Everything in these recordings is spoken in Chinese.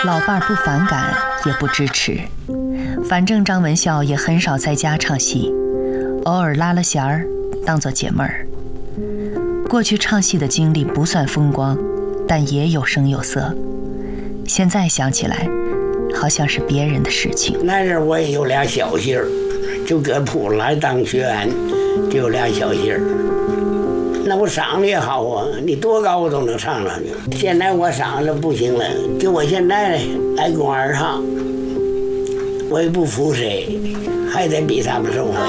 老伴儿不反感也不支持，反正张文孝也很少在家唱戏，偶尔拉了弦儿当作解闷儿。过去唱戏的经历不算风光，但也有声有色。现在想起来好像是别人的事情。 那阵我也有俩小戏儿，就搁铺来当学员，就有俩小戏儿。那我嗓子也好啊，你多高我都能唱上去。现在我嗓子不行了，就我现在来公二唱，我也不服谁，还得比他们受惠。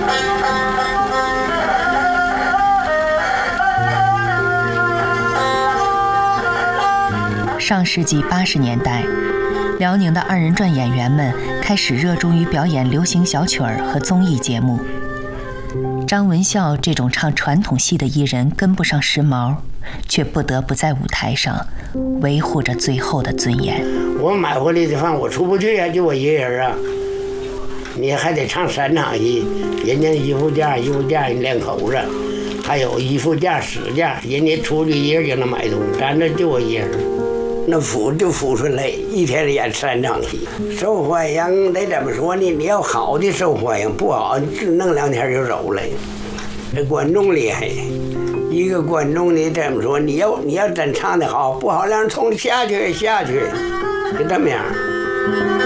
上世纪80年代，辽宁的二人转演员们开始热衷于表演流行小曲儿和综艺节目。张文孝这种唱传统戏的艺人跟不上时髦，却不得不在舞台上维护着最后的尊严。 我买回来的饭我出不去啊，就我一个人啊，你还得唱3场戏，人家一副价人2口子，还有一副价10价，人家出去一人就能买东西，咱这就我一人。那服就服出来，一天演3场戏，受欢迎得怎么说呢？你要好的受欢迎，不好只弄2天就走了。这观众厉害，一个观众你怎么说？你要真唱得好，不好让人冲下去，就这么样。